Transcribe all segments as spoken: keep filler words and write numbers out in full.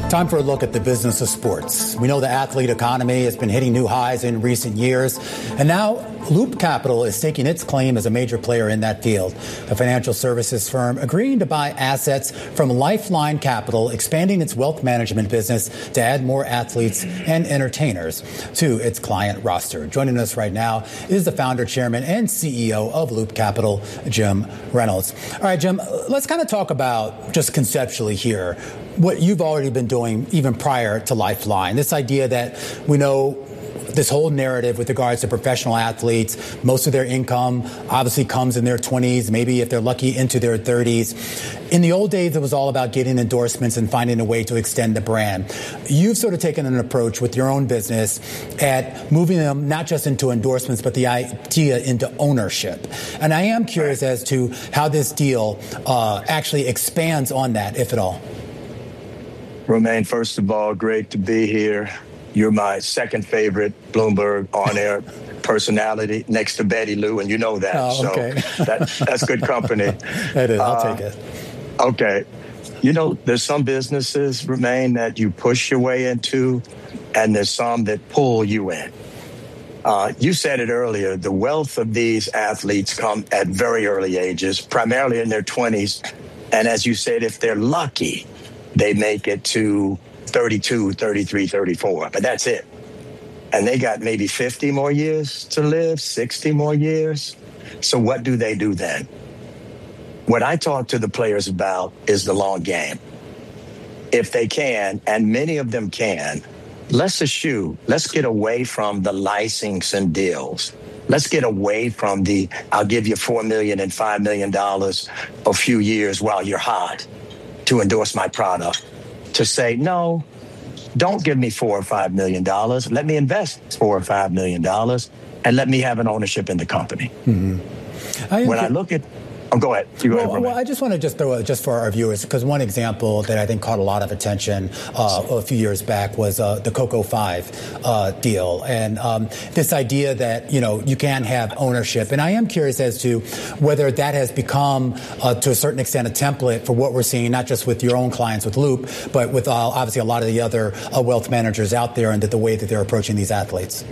Time for a look at the business of sports. We know the athlete economy has been hitting new highs in recent years, and now Loop Capital is staking its claim as a major player in that field. A financial services firm agreeing to buy assets from Lifeline Capital, expanding its wealth management business to add more athletes and entertainers to its client roster. Joining us right now is the founder, chairman, and C E O of Loop Capital, Jim Reynolds. All right, Jim, let's kind of talk about just conceptually here what you've already been doing even prior to Lifeline. This idea that we know this whole narrative with regards to professional athletes, most of their income obviously comes in their twenties, maybe if they're lucky into their thirties. In the old days, it was all about getting endorsements and finding a way to extend the brand. You've sort of taken an approach with your own business at moving them not just into endorsements, but the idea into ownership. And I am curious as to how this deal uh, actually expands on that, if at all. Romaine, first of all, great to be here. You're my second favorite Bloomberg on-air personality next to Betty Lou, and you know that. Oh, okay. So that, that's good company. It is. I'll uh, take it. Okay. You know, there's some businesses, Romaine, that you push your way into, and there's some that pull you in. Uh, you said it earlier, the wealth of these athletes come at very early ages, primarily in their twenties. And as you said, if they're lucky, they make it to thirty-two, thirty-three, thirty-four, but that's it. And they got maybe fifty more years to live, sixty more years. So what do they do then? What I talk to the players about is the long game. If they can, and many of them can, let's eschew, let's get away from the licensing deals. Let's get away from the, I'll give you four million dollars and five million dollars a few years while you're hot to endorse my product. To say, no, don't give me four or five million dollars. Let me invest four or five million dollars and let me have an ownership in the company. Mm-hmm. I when I look at, oh, go ahead. You go well, ahead, well, I just want to just throw it just for our viewers, because one example that I think caught a lot of attention uh, a few years back was uh, the Coco five uh, deal, and um, this idea that you know you can have ownership. And I am curious as to whether that has become, uh, to a certain extent, a template for what we're seeing, not just with your own clients with Loop, but with uh, obviously a lot of the other uh, wealth managers out there, and that the way that they're approaching these athletes.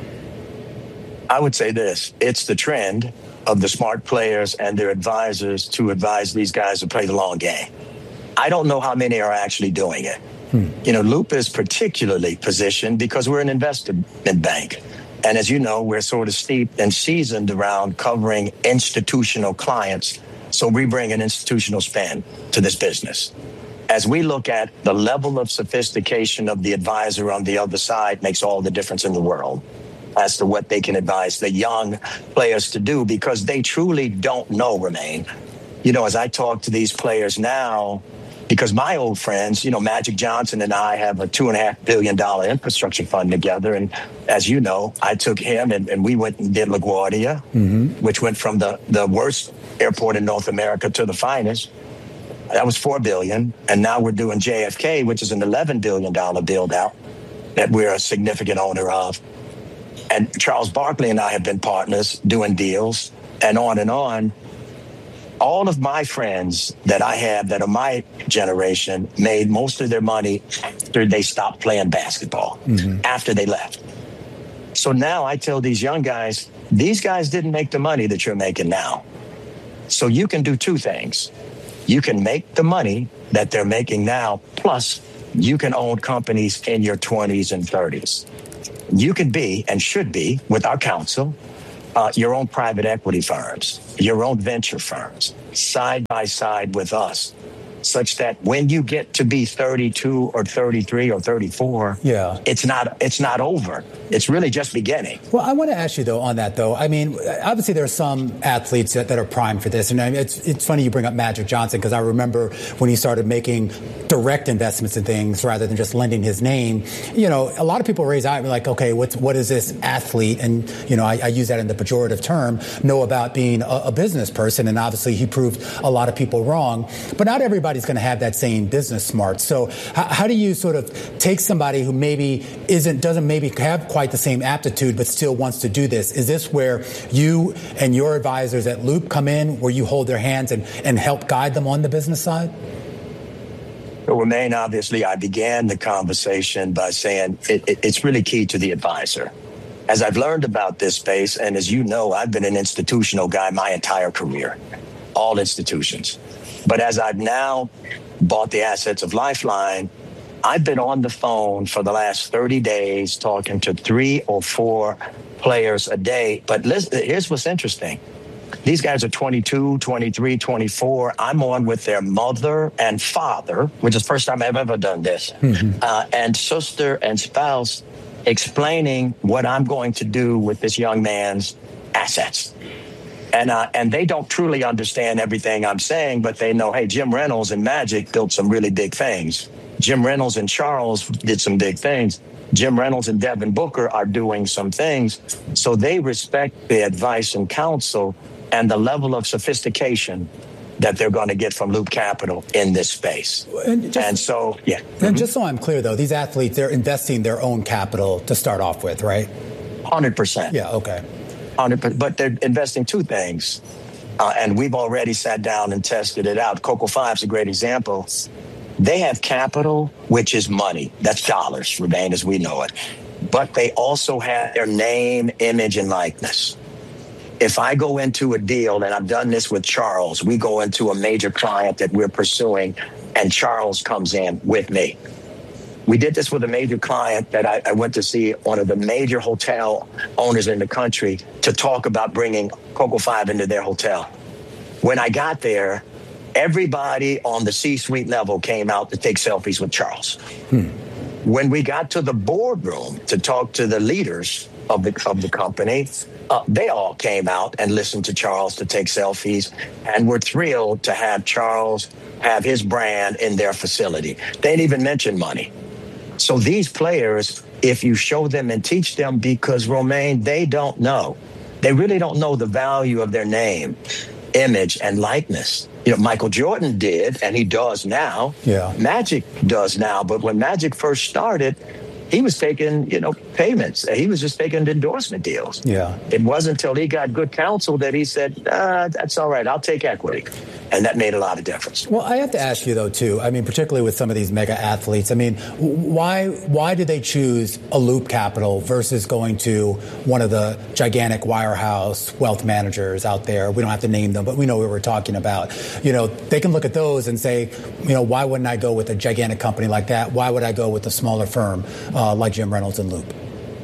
I would say this: it's the trend of the smart players and their advisors to advise these guys to play the long game. I don't know how many are actually doing it. Hmm. You know, Loop is particularly positioned because we're an investment bank. And as you know, we're sort of steeped and seasoned around covering institutional clients. So we bring an institutional spin to this business. As we look at the level of sophistication of the advisor on the other side makes all the difference in the world as to what they can advise the young players to do, because they truly don't know, Romaine. You know, as I talk to these players now, because my old friends, you know, Magic Johnson and I have a two and a half billion dollar infrastructure fund together. And as you know, I took him and, and we went and did LaGuardia, mm-hmm. which went from the, the worst airport in North America to the finest. That was four billion dollars. And now we're doing J F K, which is an eleven billion dollars build out that we're a significant owner of. And Charles Barkley and I have been partners doing deals and on and on. All of my friends that I have that are my generation made most of their money after they stopped playing basketball, mm-hmm. after they left. So now I tell these young guys, these guys didn't make the money that you're making now. So you can do two things. You can make the money that they're making now, plus you can own companies in your twenties and thirties. You could be and should be, with our counsel, uh, your own private equity firms, your own venture firms, side by side with us, such that when you get to be thirty-two or thirty-three or thirty-four, yeah, it's not it's not over. It's really just beginning. Well, I want to ask you, though, on that, though. I mean, obviously there are some athletes that, that are primed for this. And I mean, it's it's funny you bring up Magic Johnson, because I remember when he started making direct investments in things rather than just lending his name. You know, a lot of people raise out like, okay, what's, what is this athlete? And, you know, I, I use that in the pejorative term, know about being a, a business person. And obviously he proved a lot of people wrong. But not everybody's going to have that same business smarts. So how, how do you sort of take somebody who maybe isn't, doesn't maybe have quite the same aptitude, but still wants to do this? Is this where you and your advisors at Loop come in, where you hold their hands and, and help guide them on the business side? So, Romaine, obviously, I began the conversation by saying it, it, it's really key to the advisor. As I've learned about this space, and as you know, I've been an institutional guy my entire career, all institutions. But as I've now bought the assets of Lifeline, I've been on the phone for the last thirty days talking to three or four players a day. But listen, here's what's interesting. These guys are twenty-two, twenty-three, twenty-four. I'm on with their mother and father, which is the first time I've ever done this, mm-hmm. uh, and sister and spouse, explaining what I'm going to do with this young man's assets. And uh, and they don't truly understand everything I'm saying, but they know, hey, Jim Reynolds and Magic built some really big things. Jim Reynolds and Charles did some big things. Jim Reynolds and Devin Booker are doing some things. So they respect the advice and counsel and the level of sophistication that they're going to get from Loop Capital in this space. And, just, and so, yeah. And mm-hmm. just so I'm clear, though, these athletes, they're investing their own capital to start off with, right? one hundred percent. Yeah, okay. one hundred percent. But they're investing two things. Uh, and we've already sat down and tested it out. Coco five is a great example. They have capital, which is money. That's dollars, Romaine, as we know it. But they also have their name, image, and likeness. If I go into a deal, and I've done this with Charles, we go into a major client that we're pursuing, and Charles comes in with me. We did this with a major client that I, I went to see one of the major hotel owners in the country to talk about bringing Coco five into their hotel. When I got there, everybody on the C-suite level came out to take selfies with Charles. Hmm. When we got to the boardroom to talk to the leaders of the of the company, uh, they all came out and listened to Charles to take selfies, and were thrilled to have Charles have his brand in their facility. They didn't even mention money. So these players, if you show them and teach them, because, Romaine, they don't know. They really don't know the value of their name, image, and likeness. You know, Michael Jordan did, and he does now. Yeah. Magic does now. But when Magic first started, he was taking, you know, payments. He was just taking endorsement deals. Yeah. It wasn't until he got good counsel that he said, ah, that's all right, I'll take equity. And that made a lot of difference. Well, I have to ask you, though, too, I mean, particularly with some of these mega athletes, I mean, why why did they choose a Loop Capital versus going to one of the gigantic wirehouse wealth managers out there? We don't have to name them, but we know what we're talking about. You know, they can look at those and say, you know, why wouldn't I go with a gigantic company like that? Why would I go with a smaller firm uh, like Jim Reynolds and Loop?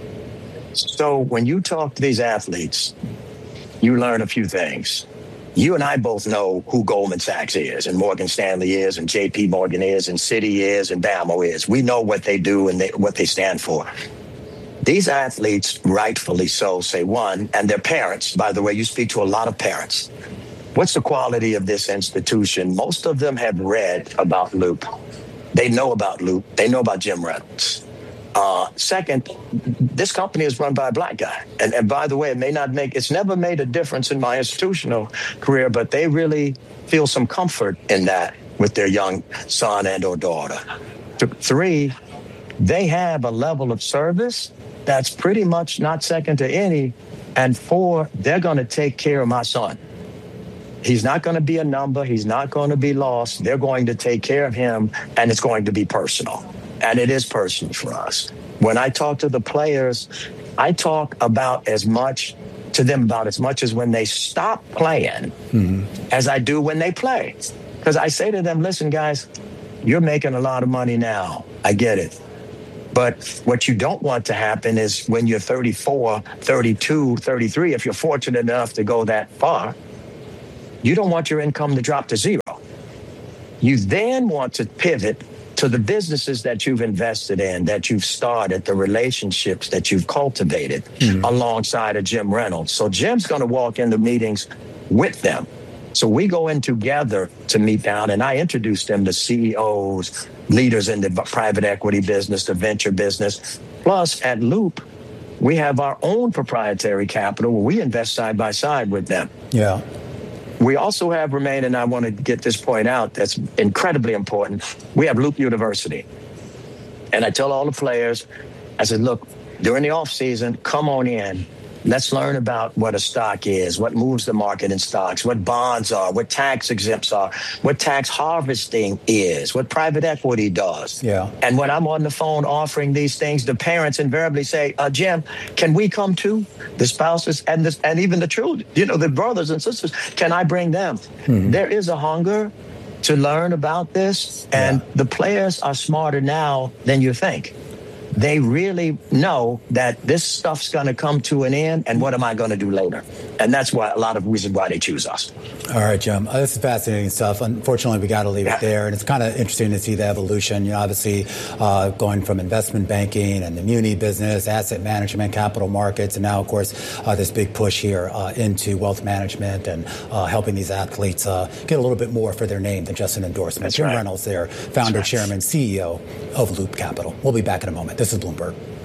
So when you talk to these athletes, you learn a few things. You and I both know who Goldman Sachs is, and Morgan Stanley is, and J P Morgan is, and Citi is, and B A M O is. We know what they do and they, what they stand for. These athletes, rightfully so, say one, and their parents. By the way, you speak to a lot of parents. What's the quality of this institution? Most of them have read about Loop. They know about Loop. They know about Jim Reynolds. Uh, second, this company is run by a black guy. And, and by the way, it may not make, it's never made a difference in my institutional career, but they really feel some comfort in that with their young son and or daughter. Three, they have a level of service that's pretty much not second to any. And four, they're going to take care of my son. He's not going to be a number. He's not going to be lost. They're going to take care of him, and it's going to be personal. And it is personal for us. When I talk to the players, I talk about as much to them about as much as when they stop playing mm-hmm. as I do when they play. Because I say to them, listen, guys, you're making a lot of money now. I get it. But what you don't want to happen is when you're thirty-four, thirty-two, thirty-three, if you're fortunate enough to go that far, you don't want your income to drop to zero. You then want to pivot to the businesses that you've invested in, that you've started, the relationships that you've cultivated mm-hmm. alongside of Jim Reynolds. So Jim's going to walk into meetings with them. So we go in together to meet down, and I introduce them to C E Os, leaders in the private equity business, the venture business. Plus, at Loop, we have our own proprietary capital where we invest side by side with them. Yeah. We also have, Romaine, and I want to get this point out that's incredibly important. We have Loop University. And I tell all the players, I said, look, during the off season, come on in Let's learn about what a stock is, what moves the market in stocks, what bonds are, what tax exempts are, what tax harvesting is, what private equity does. Yeah. And when I'm on the phone offering these things, the parents invariably say, uh, Jim, can we come too? The spouses and the, and even the children, you know, the brothers and sisters, can I bring them? Mm-hmm. There is a hunger to learn about this, and yeah. the players are smarter now than you think. They really know that this stuff's going to come to an end, and what am I going to do later? And that's why a lot of reasons why they choose us. All right, Jim. Uh, this is fascinating stuff. Unfortunately, we got to leave yeah. it there. And it's kind of interesting to see the evolution, you know, obviously uh, going from investment banking and the muni business, asset management, capital markets, and now, of course, uh, this big push here uh, into wealth management and uh, helping these athletes uh, get a little bit more for their name than just an endorsement. That's Jim right. Reynolds there, founder, right. chairman, C E O of Loop Capital. We'll be back in a moment. This is Bloomberg.